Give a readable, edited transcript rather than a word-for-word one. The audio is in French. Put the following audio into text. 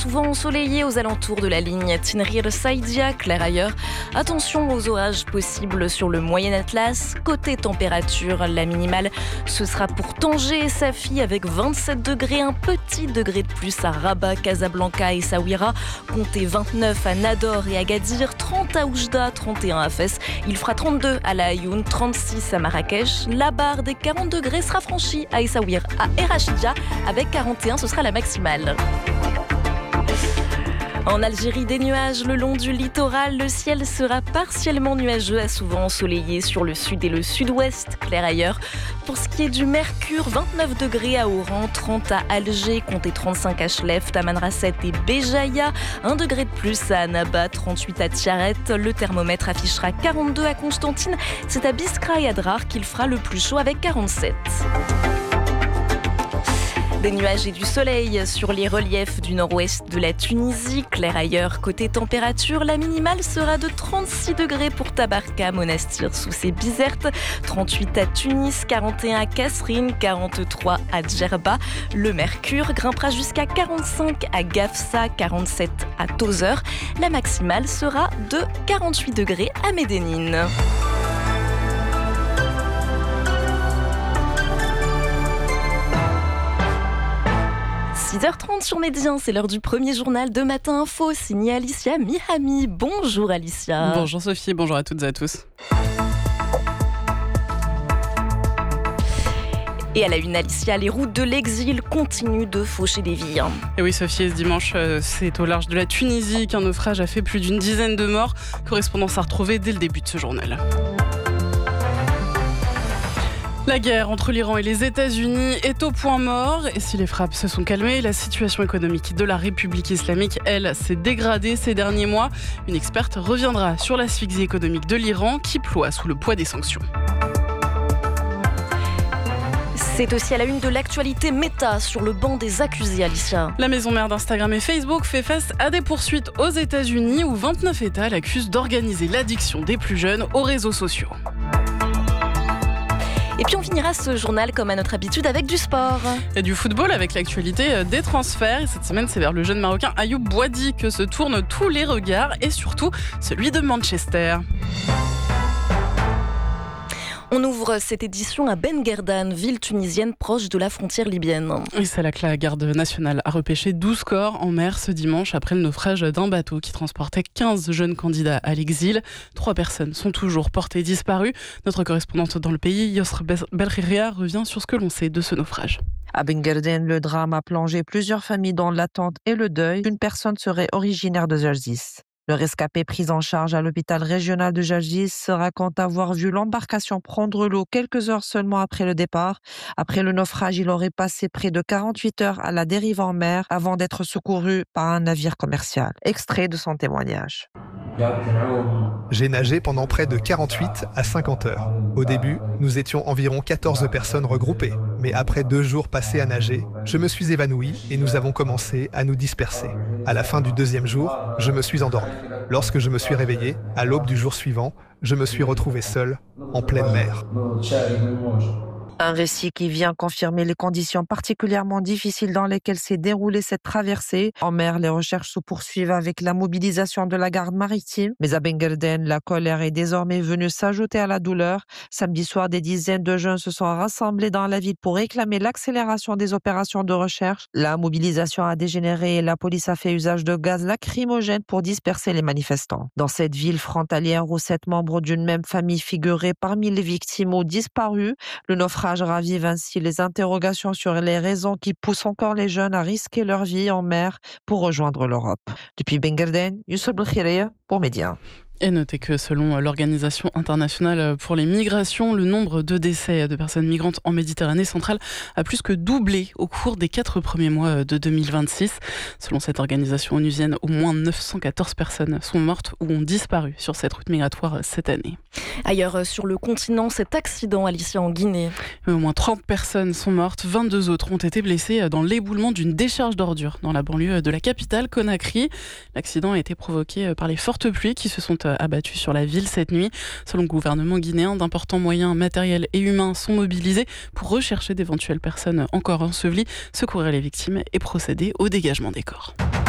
souvent ensoleillé aux alentours de la ligne Tinrir-Saïdia, clair ailleurs. Attention aux orages possibles sur le Moyen Atlas. Côté température, la minimale, ce sera pour Tanger et Safi avec 27 degrés, un petit degré de plus à Rabat, Casablanca et Essaouira. Comptez 29 à Nador et Agadir, 30 à Oujda, 31 à Fès. Il fera 32 à La Ayoun, 36 à Marrakech. La barre des 40 degrés sera franchie à Essaouira, à Erachidja, avec 41, ce sera la maximale. En Algérie, des nuages le long du littoral. Le ciel sera partiellement nuageux, à souvent ensoleillé sur le sud et le sud-ouest, clair ailleurs. Pour ce qui est du mercure, 29 degrés à Oran, 30 à Alger, comptez 35 à Chlef, Tamanrasset et Béjaïa, 1 degré de plus à Annaba, 38 à Tiaret. Le thermomètre affichera 42 à Constantine. C'est à Biskra et Adrar qu'il fera le plus chaud avec 47. Des nuages et du soleil sur les reliefs du nord-ouest de la Tunisie. Clair ailleurs, côté température, la minimale sera de 36 degrés pour Tabarka, Monastir, Sousse et Bizerte, 38 à Tunis, 41 à Kasserine, 43 à Djerba. Le mercure grimpera jusqu'à 45 à Gafsa, 47 à Tozeur. La maximale sera de 48 degrés à Médénine. 6h30 sur Médien, c'est l'heure du premier journal de Matin Info, signé Alicia Mihami. Bonjour Alicia. Bonjour Sophie, bonjour à toutes et à tous. Et à la une, Alicia, les routes de l'exil continuent de faucher des vies. Et oui Sophie, ce dimanche, c'est au large de la Tunisie qu'un naufrage a fait plus d'une dizaine de morts. Correspondance à retrouver dès le début de ce journal. La guerre entre l'Iran et les États-Unis est au point mort. Et si les frappes se sont calmées, la situation économique de la République islamique, elle, s'est dégradée ces derniers mois. Une experte reviendra sur l'asphyxie économique de l'Iran qui ploie sous le poids des sanctions. C'est aussi à la une de l'actualité Meta sur le banc des accusés, Alicia. La maison mère d'Instagram et Facebook fait face à des poursuites aux États-Unis où 29 États l'accusent d'organiser l'addiction des plus jeunes aux réseaux sociaux. Et puis on finira ce journal comme à notre habitude avec du sport. Et du football avec l'actualité des transferts. Et cette semaine, c'est vers le jeune Marocain Ayoub Boadi que se tournent tous les regards et surtout celui de Manchester. On ouvre cette édition à Ben Guerdane, ville tunisienne proche de la frontière libyenne. Et c'est là que la garde nationale a repêché 12 corps en mer ce dimanche après le naufrage d'un bateau qui transportait 15 jeunes candidats à l'exil. 3 personnes sont toujours portées disparues. Notre correspondante dans le pays, Yosr Belkhiria, revient sur ce que l'on sait de ce naufrage. À Ben Guerdane, le drame a plongé plusieurs familles dans l'attente et le deuil. Une personne serait originaire de Jargis. Le rescapé pris en charge à l'hôpital régional de Jargis raconte avoir vu l'embarcation prendre l'eau quelques heures seulement après le départ. Après le naufrage, il aurait passé près de 48 heures à la dérive en mer avant d'être secouru par un navire commercial. Extrait de son témoignage. J'ai nagé pendant près de 48 à 50 heures. Au début, nous étions environ 14 personnes regroupées. Mais après 2 jours passés à nager, je me suis évanoui et nous avons commencé à nous disperser. À la fin du 2e jour, je me suis endormi. Lorsque je me suis réveillé, à l'aube du jour suivant, je me suis retrouvé seul, en pleine mer. Un récit qui vient confirmer les conditions particulièrement difficiles dans lesquelles s'est déroulée cette traversée. En mer, les recherches se poursuivent avec la mobilisation de la garde maritime. Mais à Ben Guerdane, la colère est désormais venue s'ajouter à la douleur. Samedi soir, des dizaines de jeunes se sont rassemblés dans la ville pour réclamer l'accélération des opérations de recherche. La mobilisation a dégénéré et la police a fait usage de gaz lacrymogène pour disperser les manifestants. Dans cette ville frontalière où 7 membres d'une même famille figuraient parmi les victimes ou disparus, le naufrage ravive ainsi les interrogations sur les raisons qui poussent encore les jeunes à risquer leur vie en mer pour rejoindre l'Europe. Depuis Ben Guerdane, Youssef Belkhiria pour Média. Et notez que selon l'Organisation internationale pour les migrations, le nombre de décès de personnes migrantes en Méditerranée centrale a plus que doublé au cours des 4 premiers mois de 2026. Selon cette organisation onusienne, au moins 914 personnes sont mortes ou ont disparu sur cette route migratoire cette année. Ailleurs sur le continent, cet accident, Alicia, en Guinée. Au moins 30 personnes sont mortes, 22 autres ont été blessées dans l'éboulement d'une décharge d'ordures dans la banlieue de la capitale, Conakry. L'accident a été provoqué par les fortes pluies qui se sont abattus sur la ville cette nuit. Selon le gouvernement guinéen, d'importants moyens matériels et humains sont mobilisés pour rechercher d'éventuelles personnes encore ensevelies, secourir les victimes et procéder au dégagement des corps.